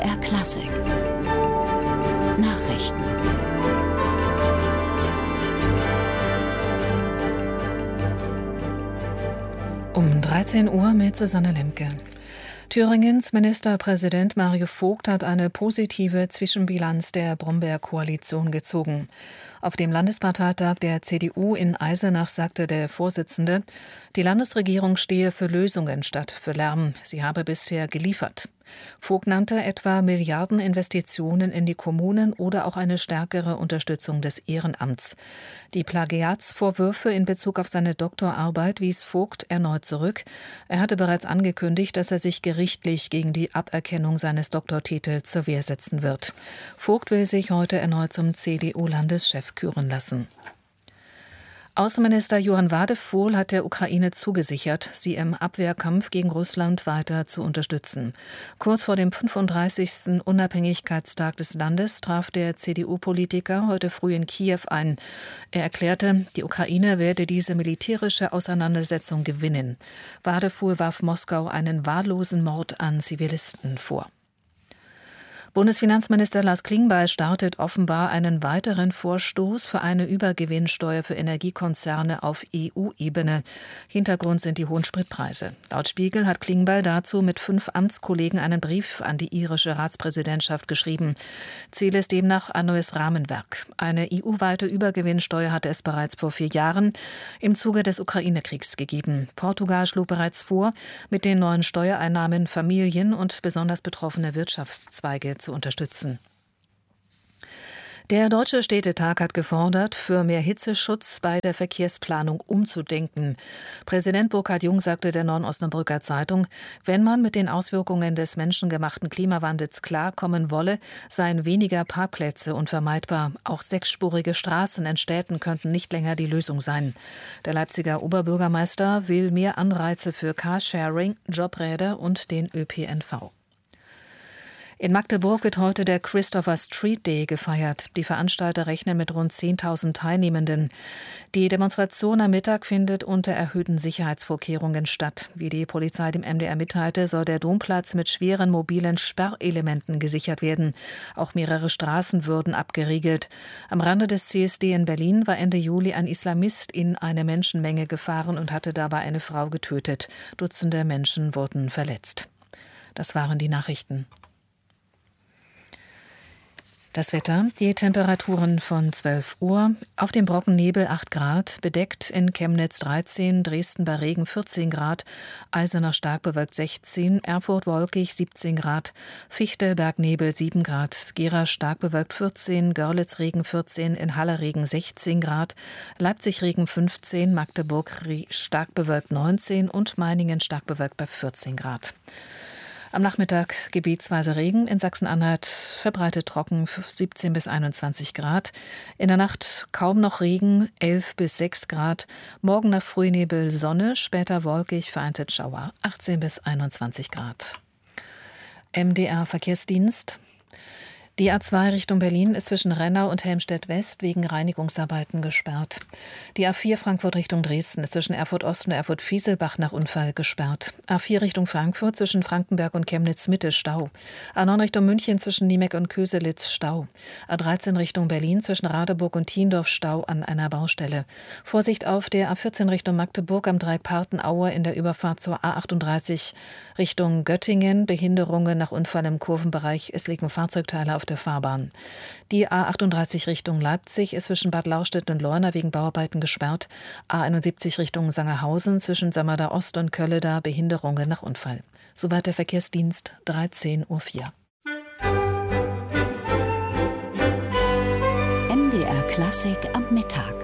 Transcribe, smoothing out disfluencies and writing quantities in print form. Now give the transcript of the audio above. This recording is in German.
MDR Klassik Nachrichten. Um 13 Uhr mit Susanne Lemke. Thüringens Ministerpräsident Mario Vogt hat eine positive Zwischenbilanz der Brombeer-Koalition gezogen. Auf dem Landesparteitag der CDU in Eisenach sagte der Vorsitzende, die Landesregierung stehe für Lösungen statt für Lärm. Sie habe bisher geliefert. Vogt nannte etwa Milliardeninvestitionen in die Kommunen oder auch eine stärkere Unterstützung des Ehrenamts. Die Plagiatsvorwürfe in Bezug auf seine Doktorarbeit wies Vogt erneut zurück. Er hatte bereits angekündigt, dass er sich gerichtlich gegen die Aberkennung seines Doktortitels zur Wehr setzen wird. Vogt will sich heute erneut zum CDU-Landeschef küren lassen. Außenminister Johann Wadephol hat der Ukraine zugesichert, sie im Abwehrkampf gegen Russland weiter zu unterstützen. Kurz vor dem 35. Unabhängigkeitstag des Landes traf der CDU-Politiker heute früh in Kiew ein. Er erklärte, die Ukraine werde diese militärische Auseinandersetzung gewinnen. Wadephol warf Moskau einen wahllosen Mord an Zivilisten vor. Bundesfinanzminister Lars Klingbeil startet offenbar einen weiteren Vorstoß für eine Übergewinnsteuer für Energiekonzerne auf EU-Ebene. Hintergrund sind die hohen Spritpreise. Laut Spiegel hat Klingbeil dazu mit 5 Amtskollegen einen Brief an die irische Ratspräsidentschaft geschrieben. Ziel ist demnach ein neues Rahmenwerk. Eine EU-weite Übergewinnsteuer hatte es bereits vor 4 Jahren im Zuge des Ukraine-Kriegs gegeben. Portugal schlug bereits vor, mit den neuen Steuereinnahmen Familien und besonders betroffene Wirtschaftszweige zu unterstützen. Der Deutsche Städtetag hat gefordert, für mehr Hitzeschutz bei der Verkehrsplanung umzudenken. Präsident Burkhard Jung sagte der Neuen Osnabrücker Zeitung, wenn man mit den Auswirkungen des menschengemachten Klimawandels klarkommen wolle, seien weniger Parkplätze unvermeidbar. Auch 6-spurige Straßen in Städten könnten nicht länger die Lösung sein. Der Leipziger Oberbürgermeister will mehr Anreize für Carsharing, Jobräder und den ÖPNV. In Magdeburg wird heute der Christopher Street Day gefeiert. Die Veranstalter rechnen mit rund 10.000 Teilnehmenden. Die Demonstration am Mittag findet unter erhöhten Sicherheitsvorkehrungen statt. Wie die Polizei dem MDR mitteilte, soll der Domplatz mit schweren mobilen Sperrelementen gesichert werden. Auch mehrere Straßen würden abgeriegelt. Am Rande des CSD in Berlin war Ende Juli ein Islamist in eine Menschenmenge gefahren und hatte dabei eine Frau getötet. Dutzende Menschen wurden verletzt. Das waren die Nachrichten. Das Wetter, die Temperaturen von 12 Uhr, auf dem Brocken Nebel 8 Grad, bedeckt in Chemnitz 13, Dresden bei Regen 14 Grad, Eisenach stark bewölkt 16, Erfurt wolkig 17 Grad, Fichte Bergnebel 7 Grad, Gera stark bewölkt 14, Görlitz Regen 14, in Halle Regen 16 Grad, Leipzig Regen 15, Magdeburg stark bewölkt 19 und Meiningen stark bewölkt bei 14 Grad. Am Nachmittag gebietsweise Regen, in Sachsen-Anhalt verbreitet trocken 17 bis 21 Grad. In der Nacht kaum noch Regen, 11 bis 6 Grad. Morgen nach Frühnebel Sonne, später wolkig, vereinzelt Schauer, 18 bis 21 Grad. MDR Verkehrsdienst. Die A2 Richtung Berlin ist zwischen Rennau und Helmstedt-West wegen Reinigungsarbeiten gesperrt. Die A4 Frankfurt Richtung Dresden ist zwischen Erfurt-Ost und Erfurt-Fieselbach nach Unfall gesperrt. A4 Richtung Frankfurt zwischen Frankenberg und Chemnitz-Mitte Stau. A9 Richtung München zwischen Niemeck und Köselitz Stau. A13 Richtung Berlin zwischen Radeburg und Thiendorf Stau an einer Baustelle. Vorsicht auf der A14 Richtung Magdeburg am Dreieck Partenaue in der Überfahrt zur A38 Richtung Göttingen. Behinderungen nach Unfall im Kurvenbereich. Es liegen Fahrzeugteile auf der Fahrbahn. Die A38 Richtung Leipzig ist zwischen Bad Lauchstädt und Leuna wegen Bauarbeiten gesperrt. A71 Richtung Sangerhausen zwischen Sömmerda Ost und Kölleda Behinderungen nach Unfall. Soweit der Verkehrsdienst, 13:04 Uhr. MDR Klassik am Mittag.